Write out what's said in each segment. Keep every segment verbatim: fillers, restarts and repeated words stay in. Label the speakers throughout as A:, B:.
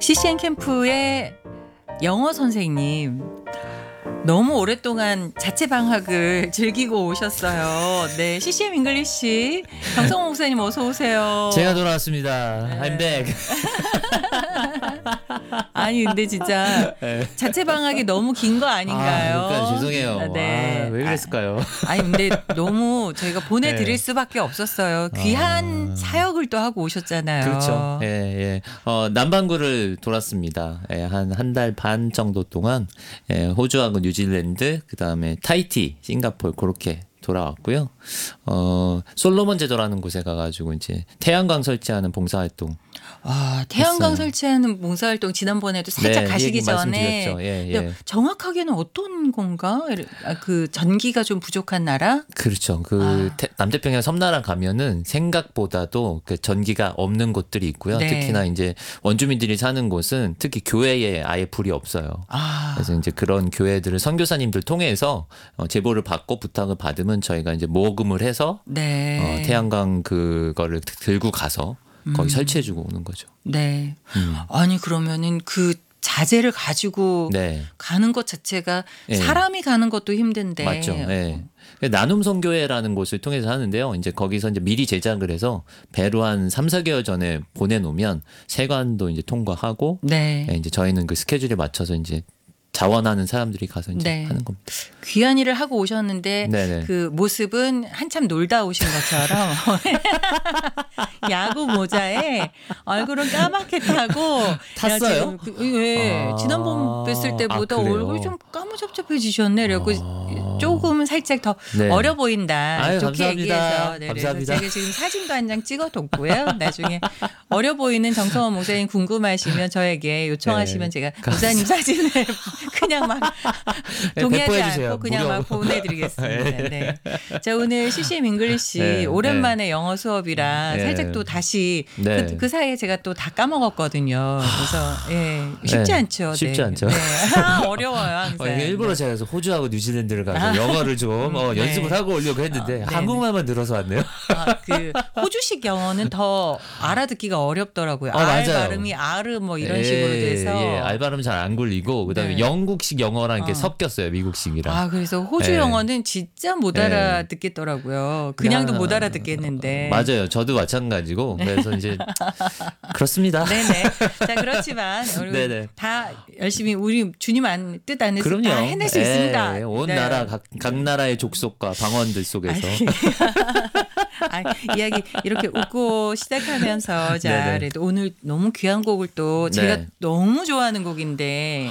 A: 씨씨엔 캠프의 영어 선생님 너무 오랫동안 자체 방학을 즐기고 오셨어요. 네, 씨씨엔 잉글리시 정성호 목사님 어서 오세요.
B: 제가 돌아왔습니다.
A: 네.
B: I'm back.
A: 아니 근데 진짜
B: 네.
A: 자체 방학이 너무 긴 거 아닌가요?
B: 아, 그러니까 죄송해요.
A: 네.
B: 아, 왜 그랬을까요?
A: 아, 아니 근데 너무 저희가 보내드릴
B: 네.
A: 수밖에 없었어요. 귀한
B: 아.
A: 사역을 또 하고 오셨잖아요.
B: 그렇죠. 예, 예. 어, 남반구를 돌았습니다. 예, 한 한 달 반 정도 동안 예, 호주하고 뉴질랜드, 그 다음에 타이티, 싱가포르 그렇게 돌아왔고요. 어, 솔로몬 제도라는 곳에 가가지고 이제 태양광 설치하는 봉사활동.
A: 와, 태양광
B: 했어요.
A: 설치하는 봉사활동 지난번에도 살짝
B: 네,
A: 가시기
B: 이 얘기
A: 전에
B: 말씀드렸죠. 예, 예.
A: 근데 정확하게는 어떤 건가? 아, 그 전기가 좀 부족한 나라?
B: 그렇죠. 그
A: 아.
B: 태- 남태평양 섬나라 가면은 생각보다도 그 전기가 없는 곳들이 있고요.
A: 네.
B: 특히나 이제 원주민들이 사는 곳은 특히 교회에 아예 불이 없어요.
A: 아,
B: 그래서 이제 그런 교회들을 선교사님들 통해서 어, 제보를 받고 부탁을 받으면 저희가 이제 모금을 해서
A: 네.
B: 어, 태양광 그거를 들고 가서 거기
A: 음.
B: 설치해주고 오는 거죠.
A: 네.
B: 음.
A: 아니 그러면은 그 자재를 가지고
B: 네.
A: 가는 것 자체가
B: 예.
A: 사람이 가는 것도 힘든데.
B: 맞죠. 예. 나눔 선교회라는 곳을 통해서 하는데요. 이제 거기서 이제 미리 제작을 해서 배로 한 삼, 사 개월 전에 보내놓으면 세관도 이제 통과하고
A: 네.
B: 예, 이제 저희는 그 스케줄에 맞춰서 이제 자원하는 사람들이 가서 이제
A: 네.
B: 하는 겁니다.
A: 귀한 일을 하고 오셨는데
B: 네네.
A: 그 모습은 한참 놀다 오신 것처럼 야구 모자에 얼굴은 까맣게 타고
B: 탔어요?
A: 그, 예,
B: 아.
A: 지난번 뵀을 때보다
B: 아, 그래요?
A: 얼굴이 좀 까무잡잡해지셨네. 그래고
B: 아.
A: 조금 살짝 더
B: 네.
A: 어려 보인다.
B: 아유,
A: 좋게
B: 감사합니다.
A: 얘기해서 네, 그래서
B: 감사합니다.
A: 제가 지금 사진도 한 장 찍어뒀고요. 나중에 어려 보이는 정성호 목사님 궁금하시면 저에게 요청하시면
B: 네.
A: 제가 목사님 사진을 그냥 막
B: 네,
A: 동의하지
B: 배포해주세요.
A: 않고 그냥
B: 무료.
A: 막 보내드리겠습니다. 네. 자, 오늘 씨씨엔 잉글리시
B: 네,
A: 오랜만에 영어 수업이라
B: 네.
A: 살짝 또 다시
B: 네.
A: 그, 그 사이에 제가 또 다 까먹었거든요. 그래서 예, 쉽지
B: 네,
A: 않죠.
B: 쉽지
A: 네.
B: 않죠.
A: 네. 아, 어려워요. 항상.
B: 어, 이게 일부러 제가 그래서 호주하고 뉴질랜드를 가서
A: 아.
B: 영어를 좀 어,
A: 네.
B: 연습을 하고 오려고 했는데
A: 아, 네네.
B: 한국말만 늘어서 왔네요.
A: 아, 그 호주식 영어는 더 알아듣기가 어렵더라고요.
B: 아,
A: 알
B: 맞아요.
A: 발음이 아르 뭐 이런
B: 예,
A: 식으로 돼서.
B: 예, 알 발음 잘 안 굴리고 그다음에
A: 네.
B: 영국식 영어랑 이렇게
A: 어.
B: 섞였어요. 미국식이랑.
A: 아, 그래서 호주
B: 네.
A: 영어는 진짜 못
B: 네.
A: 알아듣겠더라고요. 그냥도
B: 야,
A: 못 알아듣겠는데.
B: 맞아요. 저도 마찬가지고. 그래서 이제 그렇습니다.
A: 네네. 자, 그렇지만 우리
B: 네네.
A: 다 열심히 우리 주님 안, 뜻 안에서
B: 그럼요.
A: 다 해낼 수
B: 예,
A: 있습니다.
B: 온
A: 네.
B: 나라 각, 각 나라의 족속과 방언들 속에서.
A: 아니, 아, 이야기 이렇게 웃고 시작하면서 자,
B: 네네.
A: 그래도 오늘 너무 귀한 곡을 또 제가
B: 네.
A: 너무 좋아하는 곡인데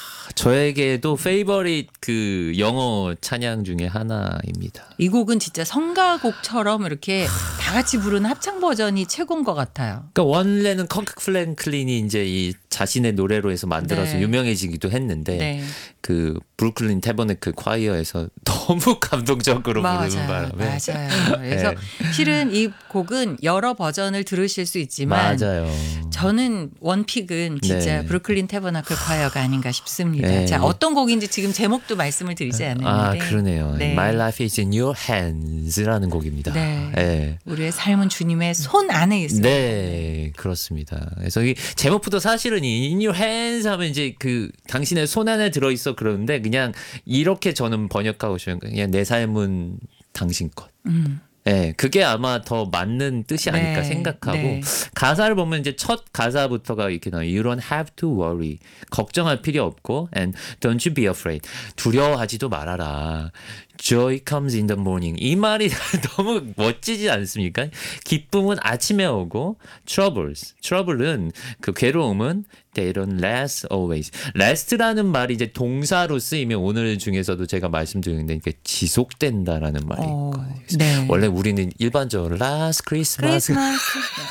B: 저에게도 페이버릿 그 영어 찬양 중에 하나입니다.
A: 이 곡은 진짜 성가곡처럼 이렇게 다 같이 부르는 합창 버전이 최고인 것 같아요.
B: 그러니까 원래는 커크 플랭클린이 이제 이 자신의 노래로 해서 만들어서
A: 네.
B: 유명해지기도 했는데
A: 네.
B: 그 브루클린 태버네클 콰이어에서 너무 감동적으로 부르는
A: 맞아요.
B: 바람에
A: 맞아요. 그래서
B: 네.
A: 실은 이 곡은 여러 버전을 들으실 수 있지만
B: 맞아요.
A: 저는 원픽은 진짜
B: 네.
A: 브루클린 태버나클 콰이어가 아닌가 싶습니다.
B: 네.
A: 자, 어떤 곡인지 지금 제목도 말씀을 드리지 않았는데.
B: 아 그러네요.
A: 네.
B: My Life is in Your Hands라는 곡입니다.
A: 네.
B: 네.
A: 우리의 삶은 주님의 손 안에 있습니다.
B: 네, 그렇습니다. 그래서 이 제목부터 사실은 이 In Your Hands 하면 이제 그 당신의 손 안에 들어 있어 그러는데 그냥 이렇게 저는 번역하고 싶은 거예요. 그냥 내 삶은 당신 것.
A: 음.
B: 네, 그게 아마 더 맞는 뜻이 아닐까
A: 네,
B: 생각하고
A: 네.
B: 가사를 보면 이제 첫 가사부터가 이렇게 나와요. You don't have to worry. 걱정할 필요 없고 and don't you be afraid. 두려워하지도 말아라. Joy comes in the morning. 이 말이 너무 멋지지 않습니까? 기쁨은 아침에 오고 troubles. trouble은 그 괴로움은 they don't last always. last라는 말이 이제 동사로 쓰이면 오늘 중에서도 제가 말씀드리는데 이게 지속된다라는 말이
A: 어,
B: 있거든요.
A: 네.
B: 원래 우리는 일반적으로 last Christmas,
A: 크리스마스.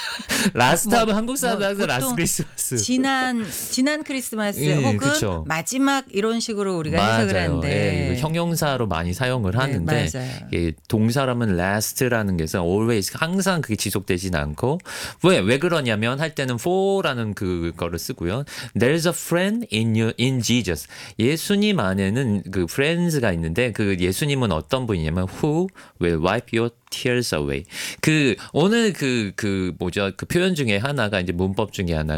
B: last
A: 뭐,
B: 하면 한국 사람들
A: 뭐
B: 항상 last
A: 보통
B: Christmas.
A: 지난 지난 크리스마스
B: 예,
A: 혹은
B: 그쵸.
A: 마지막 이런 식으로 우리가 해석을
B: 맞아요.
A: 하는데
B: 예, 이거 형용사로 많이 사용을 하는데
A: 맞아요.
B: 예, 동사라면 last라는 게서 always 항상 그게 지속되진 않고 왜 왜 그러냐면 할 때는 for라는 그거를 쓰고요. There's a friend in you in Jesus. 예수님 안에는 그 friends가 있는데 그 예수님은 어떤 분이냐면 who will wipe your tears away. 그 오늘 그 그 뭐죠 그 표현 중에 하나가 이제 문법 중에 하나.